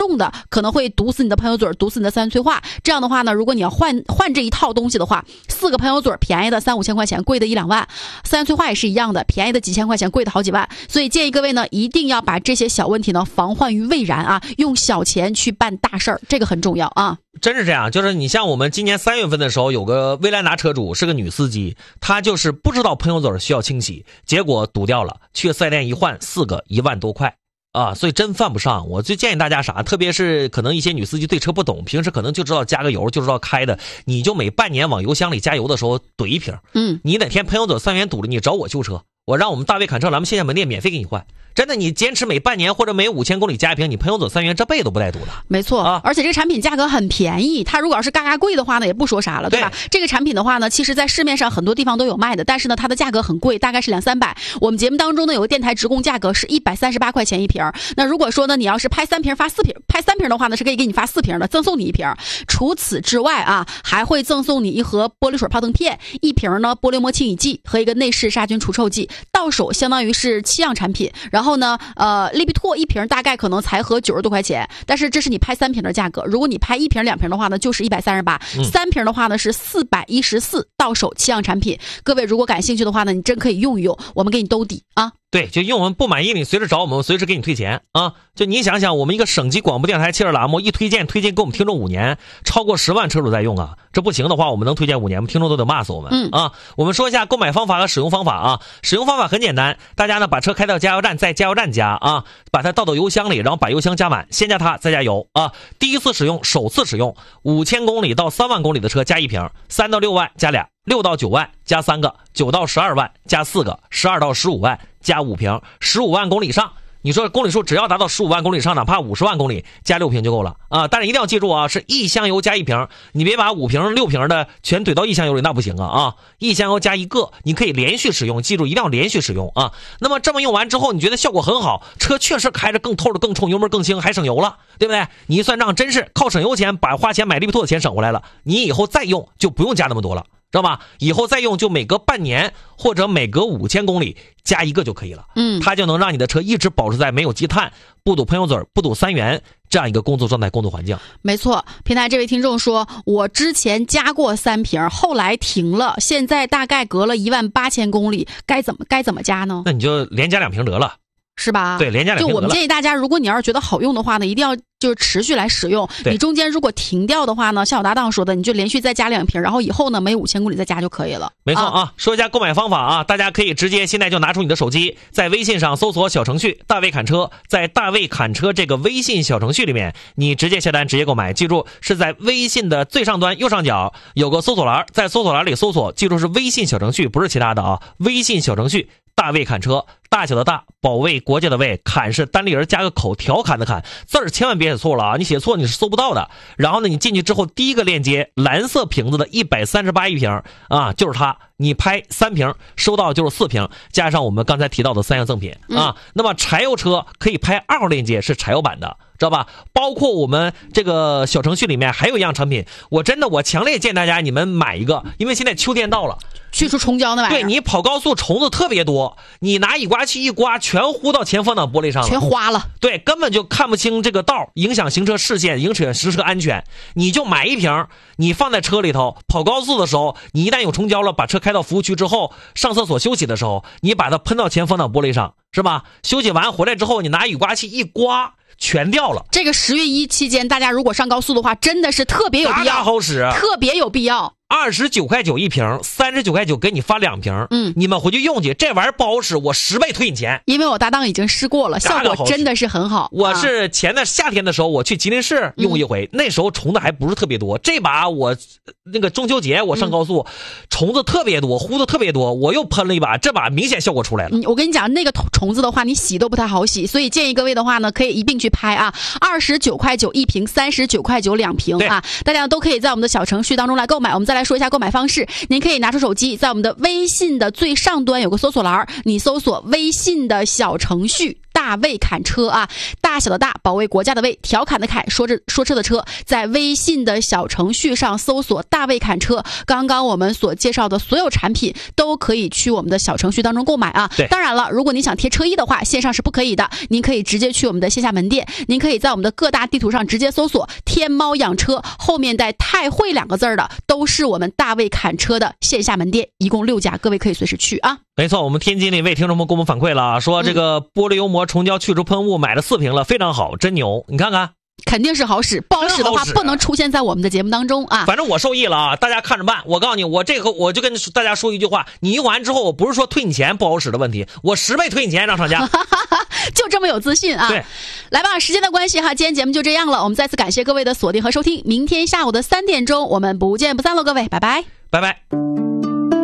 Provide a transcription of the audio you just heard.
用的，可能会堵死你的喷油嘴，堵死你的三元催化。这样的话呢，如果你要换这一套东西的话，4个喷油嘴便宜的3、5千块钱，贵的1、2万，三元催化也是一样的，便宜的几千块钱，贵的好几万。所以建议各位呢，一定要把这些小问题呢防患于未然啊，用小钱去办大事儿，这个很重要啊。 真是这样，就是你像我们今年3月份的时候，有个威兰达车主是个女司机，她就是不知道喷油嘴需要清洗，结果堵掉了，去4S店一换4个1万多块啊，所以真犯不上。我就建议大家啥，特别是可能一些女司机对车不懂，平时可能就知道加个油，就知道开的，你就每半年往油箱里加油的时候怼一瓶。你哪天喷油嘴3元堵了，你找我修车，我让我们大卫侃车咱们线下门店免费给你换。真的，你坚持每半年或者每5000公里加一瓶，你喷油嘴3元这辈子都不带堵的。 没错啊，而且这个产品价格很便宜，它如果要是嘎贵的话呢，也不说啥了，对吧？这个产品的话呢，其实在市面上很多地方都有卖的，但是呢，它的价格很贵，大概是200-300。我们节目当中呢，有个电台直供价格是138块钱一瓶。那如果说呢，你要是拍3瓶发4瓶，拍3瓶的话呢，是可以给你发4瓶的，赠送你1瓶。除此之外啊，还会赠送你一盒玻璃水泡腾片，1瓶呢玻璃膜清洗剂和一个内饰杀菌除臭剂，到手相当于是7样产品。然后呢，利必拓1瓶大概可能才合90多块钱，但是这是你拍3瓶的价格。如果你拍1瓶2瓶的话呢，就是138，3瓶的话呢是414，到手7样产品。各位如果感兴趣的话呢，你真可以用一用，我们给你兜底啊。 对，就用我们不满意你随时找我们，随时给你退钱啊！就你想想，我们一个省级广播电台汽车栏目一推荐给我们听众5年，超过10万车主在用啊！这不行的话，我们能推荐5年，我们听众都得骂死我们啊！我们说一下购买方法和使用方法啊。使用方法很简单，大家呢把车开到加油站，在加油站加啊，把它倒到油箱里，然后把油箱加满，先加它，再加油啊。第一次使用，首次使用，5000公里到3万公里的车加1瓶，3到6万加俩，6到9万加3个，9到12万加4个，12到15万加5瓶，15万公里以上，你说公里数只要达到15万公里以上，哪怕50万公里加6瓶就够了啊！但是一定要记住啊，是1箱油加1瓶，你别把5瓶6瓶的全怼到1箱油里，那不行啊！1箱油加1个，你可以连续使用，记住一定要连续使用啊！那么这么用完之后，你觉得效果很好，车确实开着更透的更冲，油门更轻，还省油了，对不对？你一算账，真是靠省油钱把花钱买利必拓的钱省回来了，你以后再用就不用加那么多了。知道吧？以后再用就每隔半年或者每隔5000公里加1个就可以了。它就能让你的车一直保持在没有积碳、不堵喷油嘴、不堵3元这样一个工作状态、工作环境。 没错，平台这位听众说，我之前加过3瓶，后来停了，现在大概隔了18000公里，该怎么加呢？ 那你就连加2瓶得了。 是吧？ 对，连加2瓶得了。 就我们建议大家，如果你要是觉得好用的话呢，一定要就是持续来使用。你中间如果停掉的话呢，像我搭档说的，你就连续再加2瓶，然后以后呢每5000公里再加就可以了。 没错啊，说一下购买方法啊，大家可以直接现在就拿出你的手机，在微信上搜索小程序大卫侃车，在大卫侃车这个微信小程序里面，你直接下单直接购买，记住是在微信的最上端右上角有个搜索栏，在搜索栏里搜索，记住是微信小程序，不是其他的啊，微信小程序大卫侃车，大小的大，保卫国家的卫，侃是单立人加个口，调侃的侃，字儿千万别写错了啊！你写错你是搜不到的。然后呢，你进去之后第一个链接，蓝色瓶子的138一瓶啊，就是它。你拍3瓶，收到就是4瓶，加上我们刚才提到的3样赠品啊。那么柴油车可以拍2号链接，是柴油版的，知道吧？包括我们这个小程序里面还有一样产品，我强烈建议大家你们买一个，因为现在秋天到了， 去除虫胶那玩意儿。 对，你跑高速虫子特别多，你拿雨刮器一刮，全呼到前方挡玻璃上了， 全花了。 对，根本就看不清这个道，影响行车视线，影响行车安全。你就买1瓶，你放在车里头，跑高速的时候，你一旦有虫胶了，把车开到服务区之后，上厕所休息的时候，你把它喷到前方挡玻璃上，是吧？休息完回来之后，你拿雨刮器一刮，全掉了。这个 10月1期间，大家如果上高速的话，真的是特别有必要， 好使， 特别有必要。 29.9块一瓶，39.9块给你发2瓶。你们回去用去，这玩意儿不好使，我10倍退你钱。 因为我搭档已经试过了，效果真的是很好。 我是前的夏天的时候，我去吉林市用一回，那时候虫子还不是特别多。这把我那个中秋节我上高速，虫子特别多，呼的特别多，我又喷了一把，这把明显效果出来了。 我跟你讲，那个虫子的话，你洗都不太好洗，所以建议各位的话呢，可以一并去拍啊，29.9块一瓶，39.9块2瓶啊，大家都可以在我们的小程序当中来购买。我们再来说一下购买方式，您可以拿出手机，在我们的微信的最上端有个搜索栏，你搜索微信的小程序大卫侃车啊，大大小的大，保卫国家的卫，调侃的侃，说车的车，在微信的小程序上搜索大卫侃车，刚刚我们所介绍的所有产品都可以去我们的小程序当中购买啊。 对， 当然了，如果你想贴车衣的话，线上是不可以的，您可以直接去我们的线下门店，您可以在我们的各大地图上直接搜索天猫养车，后面带太会2个字的都是我们大卫侃车的线下门店，一共6家，各位可以随时去啊。 没错，我们天津的一位听众朋友给我们反馈了，说这个玻璃油膜虫胶去除喷雾买了4瓶了，非常好，真牛，你看看。 肯定是好使，不好使的话不能出现在我们的节目当中啊。 反正我受益了啊，大家看着办。我告诉你，我这个我就跟大家说一句话，你用完之后，我不是说退你钱不好使的问题，我10倍退你钱让厂家。 就这么有自信啊。 对， 来吧，时间的关系哈，今天节目就这样了，我们再次感谢各位的锁定和收听，明天下午的3点钟我们不见不散喽，各位，拜拜， 拜拜。